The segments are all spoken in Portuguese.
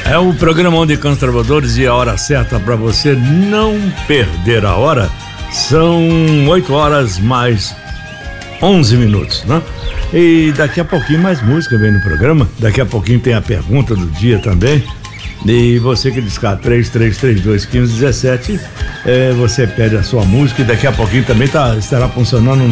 É o programa Onda e Cães Trovadores e a hora certa para você não perder a hora. São 8 horas mais 11 minutos, né? E daqui a pouquinho mais música vem no programa. Daqui a pouquinho tem a pergunta do dia também. E você que discar 3332-1517, você pede a sua música e daqui a pouquinho também estará funcionando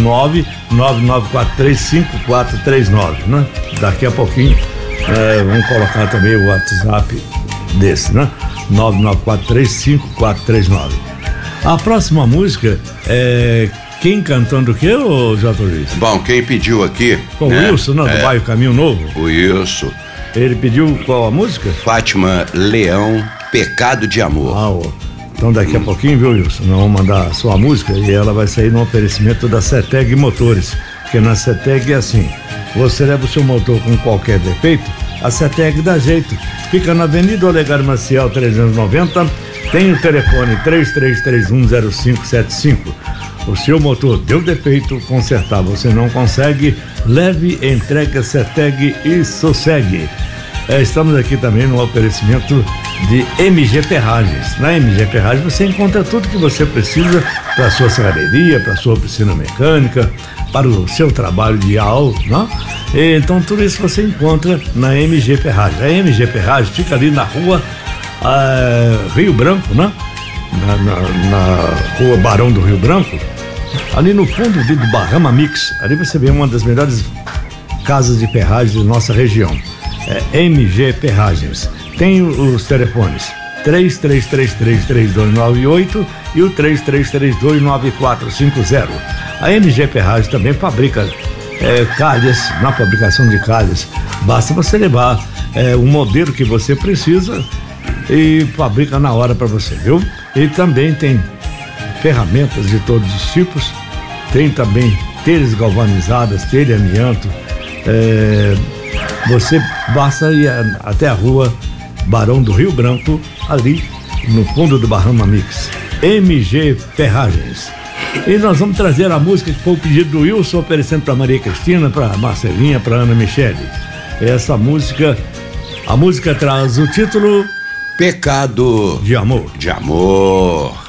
999435439, né? Daqui a pouquinho vamos colocar também o WhatsApp desse, né? 999435439. A próxima música é quem cantando o quê, ô J. Luiz? Bom, quem pediu aqui... O Wilson, né? Do bairro Caminho Novo. O Wilson. Ele pediu qual a música? Fátima Leão, Pecado de Amor. Então daqui a pouquinho, viu, Wilson? Nós vamos mandar a sua música e ela vai sair no oferecimento da CETEG Motores. Porque na CETEG é assim, você leva o seu motor com qualquer defeito, a CETEG dá jeito. Fica na Avenida Olegário Maciel 390, tem o telefone 33310575. O seu motor deu defeito, consertar você não consegue, leve, entregue a CETEG e sossegue. Estamos aqui também no oferecimento de MG Ferragens. Na MG Ferragens você encontra tudo que você precisa para a sua serraria, para a sua oficina mecânica, para o seu trabalho de aula, né? Então tudo isso você encontra na MG Ferragens. A MG Ferragens fica ali na rua Rio Branco, né? Na rua Barão do Rio Branco, ali no fundo do Bahama Mix. Ali você vê uma das melhores casas de ferragens da nossa região. MG Ferragens. Tem os telefones 33333298 e o 33329450. A MG Ferragens também fabrica calhas, na fabricação de calhas. Basta você levar o modelo que você precisa e fabrica na hora para você, viu? E também tem ferramentas de todos os tipos, tem também telhas galvanizadas, telha amianto. Você basta ir até a rua Barão do Rio Branco, ali no fundo do Bahama Mix. MG Ferragens. E nós vamos trazer a música que foi o pedido do Wilson, oferecendo para Maria Cristina, para Marcelinha, para Ana Michele. Essa música, a música traz o título Pecado de Amor. De Amor.